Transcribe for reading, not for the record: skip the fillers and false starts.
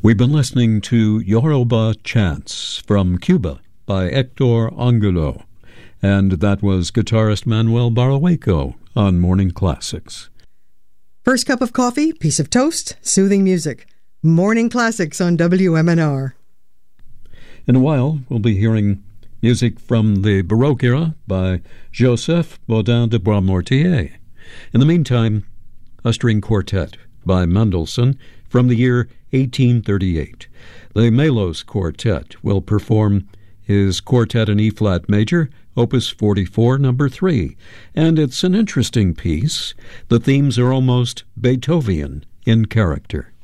We've been listening to Yoruba Chants from Cuba by Hector Angulo, and that was guitarist Manuel Barahueco on Morning Classics. First cup of coffee, piece of toast, soothing music. Morning Classics on WMNR. In a while, we'll be hearing music from the Baroque era by Joseph Bodin de Boismortier. In the meantime, a string quartet by Mendelssohn from the year 1838. The Melos Quartet will perform his quartet in E-flat major, Opus 44, number 3. And it's an interesting piece. The themes are almost Beethoven in character.